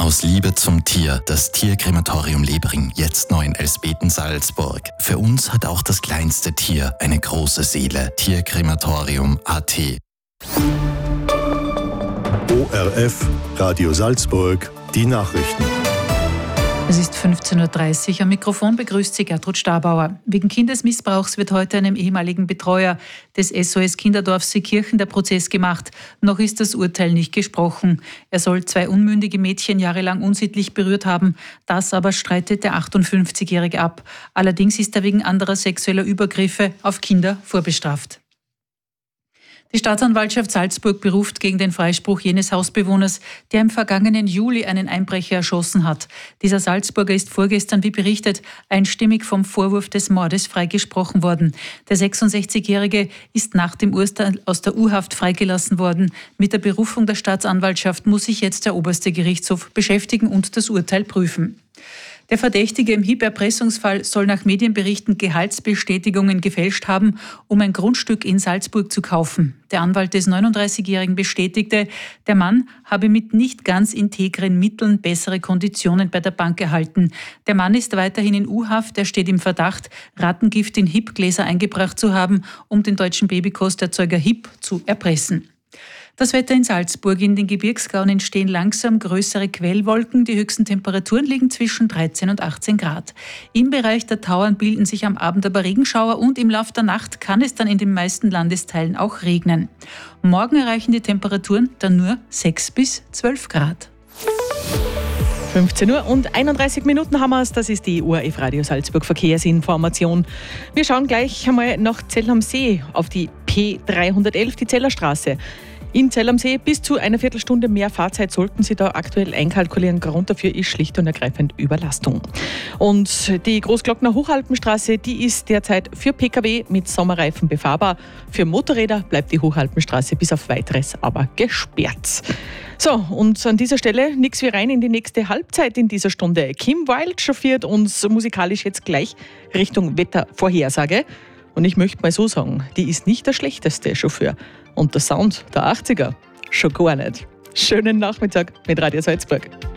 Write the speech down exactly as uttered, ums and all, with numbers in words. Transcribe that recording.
Aus Liebe zum Tier, das Tierkrematorium Lebring, jetzt neu in Elsbeten, Salzburg. Für uns hat auch das kleinste Tier eine große Seele. Tierkrematorium Punkt A T. O R F, Radio Salzburg, die Nachrichten. Es ist fünfzehn Uhr dreißig. Am Mikrofon begrüßt Sie Gertrud Stabauer. Wegen Kindesmissbrauchs wird heute einem ehemaligen Betreuer des S O S Kinderdorfs Seekirchen der Prozess gemacht. Noch ist das Urteil nicht gesprochen. Er soll zwei unmündige Mädchen jahrelang unsittlich berührt haben. Das aber streitet der achtundfünfzigjährige ab. Allerdings ist er wegen anderer sexueller Übergriffe auf Kinder vorbestraft. Die Staatsanwaltschaft Salzburg beruft gegen den Freispruch jenes Hausbewohners, der im vergangenen Juli einen Einbrecher erschossen hat. Dieser Salzburger ist vorgestern, wie berichtet, einstimmig vom Vorwurf des Mordes freigesprochen worden. Der sechsundsechzigjährige ist nach dem Urteil aus der U-Haft freigelassen worden. Mit der Berufung der Staatsanwaltschaft muss sich jetzt der oberste Gerichtshof beschäftigen und das Urteil prüfen. Der Verdächtige im Hieb-Erpressungsfall soll nach Medienberichten Gehaltsbestätigungen gefälscht haben, um ein Grundstück in Salzburg zu kaufen. Der Anwalt des neununddreißigjährigen bestätigte, der Mann habe mit nicht ganz integren Mitteln bessere Konditionen bei der Bank erhalten. Der Mann ist weiterhin in U-Haft. Er steht im Verdacht, Rattengift in Hieb-Gläser eingebracht zu haben, um den deutschen Babykosterzeuger Hieb zu erpressen. Das Wetter in Salzburg. In den Gebirgsgauen entstehen langsam größere Quellwolken. Die höchsten Temperaturen liegen zwischen dreizehn und achtzehn Grad. Im Bereich der Tauern bilden sich am Abend aber Regenschauer und im Lauf der Nacht kann es dann in den meisten Landesteilen auch regnen. Morgen erreichen die Temperaturen dann nur sechs bis zwölf Grad. fünfzehn Uhr und einunddreißig Minuten haben wir es. Das ist die O R F Radio Salzburg Verkehrsinformation. Wir schauen gleich einmal nach Zell am See auf die P dreihundertelf, die Zellerstraße. In Zell am See bis zu einer Viertelstunde mehr Fahrzeit sollten Sie da aktuell einkalkulieren. Grund dafür ist schlicht und ergreifend Überlastung. Und die Großglockner Hochalpenstraße, die ist derzeit für Pkw mit Sommerreifen befahrbar. Für Motorräder bleibt die Hochalpenstraße bis auf Weiteres aber gesperrt. So, und an dieser Stelle nix wie rein in die nächste Halbzeit in dieser Stunde. Kim Wilde chauffiert uns musikalisch jetzt gleich Richtung Wettervorhersage. Und ich möchte mal so sagen, die ist nicht der schlechteste Chauffeur. Und der Sound der achtziger schon gar nicht. Schönen Nachmittag mit Radio Salzburg.